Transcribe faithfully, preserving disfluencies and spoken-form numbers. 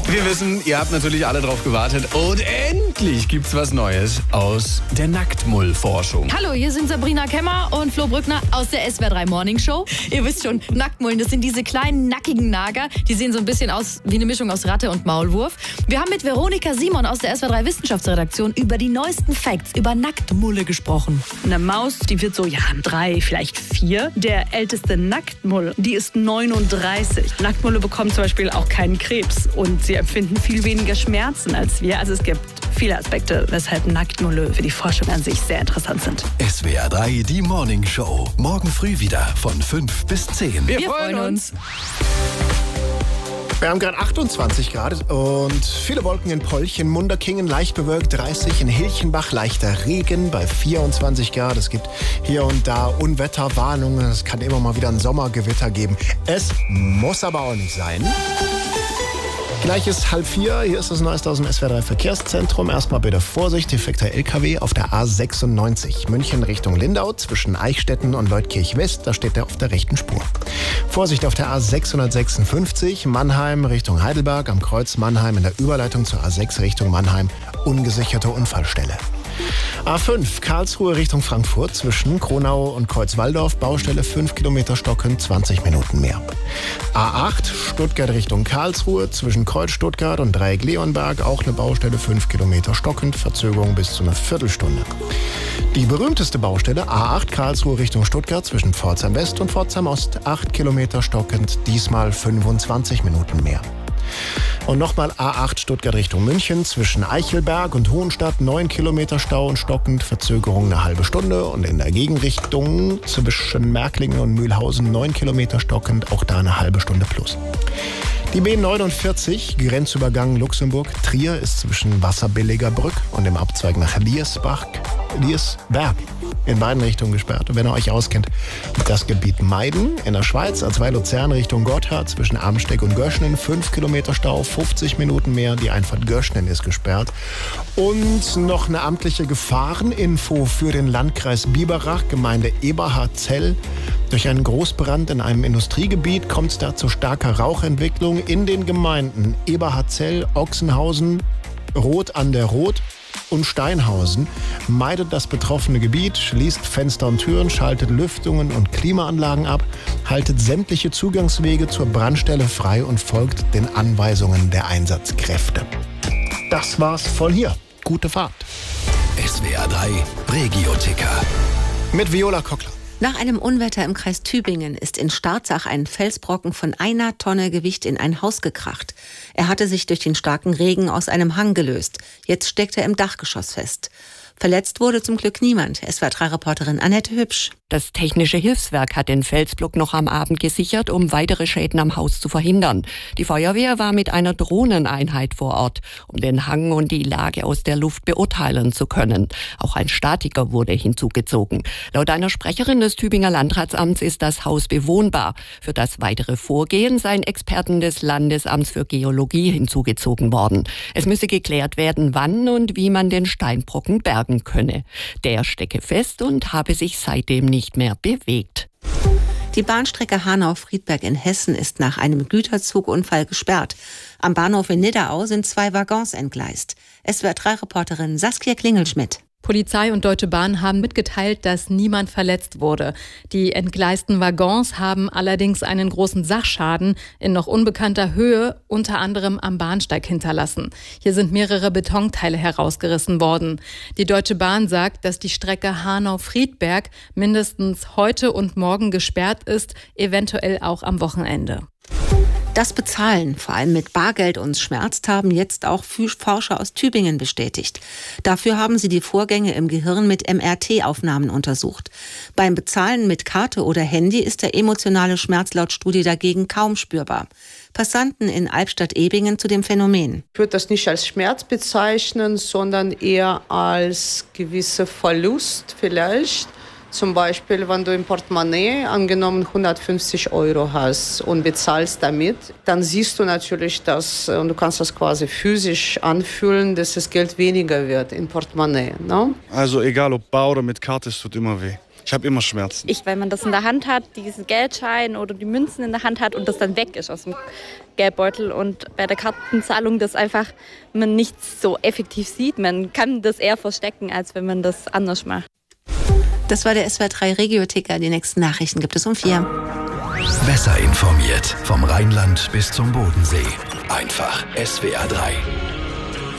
Wir wissen, ihr habt natürlich alle drauf gewartet und endlich gibt's was Neues aus der Nacktmull-Forschung. Hallo, hier sind Sabrina Kemmer und Flo Brückner aus der S W R drei Morning Show. Ihr wisst schon, Nacktmullen, das sind diese kleinen, nackigen Nager. Die sehen so ein bisschen aus wie eine Mischung aus Ratte und Maulwurf. Wir haben mit Veronika Simon aus der S W R drei Wissenschaftsredaktion über die neuesten Facts über Nacktmulle gesprochen. Eine Maus, die wird so, ja, drei, vielleicht vier. Der älteste Nacktmull, die ist neununddreißig. Nacktmulle bekommen zum Beispiel auch keinen Krebs und sie empfinden viel weniger Schmerzen als wir. Also es gibt viele Aspekte, weshalb Nacktmulle für die Forschung an sich sehr interessant sind. S W R drei, die Morning Show. Morgen früh wieder von fünf bis zehn. Wir, Wir freuen uns. Wir haben gerade achtundzwanzig Grad und viele Wolken in Polchen, Munderkingen leicht bewölkt, dreißig, in Hilchenbach leichter Regen bei vierundzwanzig Grad. Es gibt hier und da Unwetterwarnungen, es kann immer mal wieder ein Sommergewitter geben. Es muss aber auch nicht sein. Gleich ist halb vier, hier ist das Neueste aus dem S W R drei Verkehrszentrum. Erstmal bitte Vorsicht, defekter L K W auf der A sechsundneunzig. München Richtung Lindau zwischen Eichstätten und Leutkirch West, da steht er auf der rechten Spur. Vorsicht auf der A sechshundertsechsundfünfzig, Mannheim Richtung Heidelberg, am Kreuz Mannheim in der Überleitung zur A sechs Richtung Mannheim, ungesicherte Unfallstelle. A fünf, Karlsruhe Richtung Frankfurt, zwischen Kronau und Kreuzwaldorf, Baustelle fünf Kilometer stocken, zwanzig Minuten mehr. A acht, Stuttgart Richtung Karlsruhe, zwischen Kreuz Stuttgart und Dreieck Leonberg, auch eine Baustelle, fünf Kilometer stockend, Verzögerung bis zu einer Viertelstunde. Die berühmteste Baustelle, A acht, Karlsruhe Richtung Stuttgart, zwischen Pforzheim West und Pforzheim Ost, acht Kilometer stockend, diesmal fünfundzwanzig Minuten mehr. Und nochmal A acht Stuttgart Richtung München, zwischen Eichelberg und Hohenstadt, neun Kilometer Stau und stockend, Verzögerung eine halbe Stunde. Und in der Gegenrichtung zwischen Märklingen und Mühlhausen, neun Kilometer stockend, auch da eine halbe Stunde plus. Die B neunundvierzig, Grenzübergang Luxemburg-Trier, ist zwischen Wasserbilliger Brück und dem Abzweig nach Liersbach, Liersberg in beiden Richtungen gesperrt. Und wenn ihr euch auskennt, das Gebiet meiden. In der Schweiz A zwei Luzern Richtung Gotthard zwischen Amsteck und Göschnen, fünf Kilometer Stau, fünfzig Minuten mehr. Die Einfahrt Göschnen ist gesperrt. Und noch eine amtliche Gefahreninfo für den Landkreis Biberach, Gemeinde Eberhard-Zell. Durch einen Großbrand in einem Industriegebiet kommt es da zu starker Rauchentwicklung in den Gemeinden Eberhard-Zell, Ochsenhausen, Roth an der Roth und Steinhausen. Meidet das betroffene Gebiet, schließt Fenster und Türen, schaltet Lüftungen und Klimaanlagen ab, haltet sämtliche Zugangswege zur Brandstelle frei und folgt den Anweisungen der Einsatzkräfte. Das war's von hier. Gute Fahrt. S W R drei, Regio-Ticker. Mit Viola Kockler. Nach einem Unwetter im Kreis Tübingen ist in Starzach ein Felsbrocken von einer Tonne Gewicht in ein Haus gekracht. Er hatte sich durch den starken Regen aus einem Hang gelöst. Jetzt steckt er im Dachgeschoss fest. Verletzt wurde zum Glück niemand. S W R drei Reporterin Annette Hübsch. Das Technische Hilfswerk hat den Felsblock noch am Abend gesichert, um weitere Schäden am Haus zu verhindern. Die Feuerwehr war mit einer Drohneneinheit vor Ort, um den Hang und die Lage aus der Luft beurteilen zu können. Auch ein Statiker wurde hinzugezogen. Laut einer Sprecherin des Tübinger Landratsamts ist das Haus bewohnbar. Für das weitere Vorgehen seien Experten des Landesamts für Geologie hinzugezogen worden. Es müsse geklärt werden, wann und wie man den Steinbrocken bergen könne. Der stecke fest und habe sich seitdem nicht mehr bewegt. Die Bahnstrecke Hanau-Friedberg in Hessen ist nach einem Güterzugunfall gesperrt. Am Bahnhof in Nidderau sind zwei Waggons entgleist. S W R drei Reporterin Saskia Klingelschmidt. Polizei und Deutsche Bahn haben mitgeteilt, dass niemand verletzt wurde. Die entgleisten Waggons haben allerdings einen großen Sachschaden in noch unbekannter Höhe, unter anderem am Bahnsteig, hinterlassen. Hier sind mehrere Betonteile herausgerissen worden. Die Deutsche Bahn sagt, dass die Strecke Hanau-Friedberg mindestens heute und morgen gesperrt ist, eventuell auch am Wochenende. Das Bezahlen, vor allem mit Bargeld, uns schmerzt, haben jetzt auch Forscher aus Tübingen bestätigt. Dafür haben sie die Vorgänge im Gehirn mit M R T-Aufnahmen untersucht. Beim Bezahlen mit Karte oder Handy ist der emotionale Schmerz laut Studie dagegen kaum spürbar. Passanten in Albstadt-Ebingen zu dem Phänomen. Ich würde das nicht als Schmerz bezeichnen, sondern eher als gewisse Verlust vielleicht. Zum Beispiel, wenn du im Portemonnaie angenommen hundertfünfzig Euro hast und bezahlst damit, dann siehst du natürlich das, und du kannst das quasi physisch anfühlen, dass das Geld weniger wird im Portemonnaie. Ne? Also egal ob bar oder mit Karte, es tut immer weh. Ich habe immer Schmerzen. Ich, wenn man das in der Hand hat, diesen Geldschein oder die Münzen in der Hand hat und das dann weg ist aus dem Geldbeutel und bei der Kartenzahlung das einfach man nicht so effektiv sieht. Man kann das eher verstecken, als wenn man das anders macht. Das war der S W R drei Regio-Ticker. Die nächsten Nachrichten gibt es um vier. Besser informiert vom Rheinland bis zum Bodensee. Einfach S W R drei.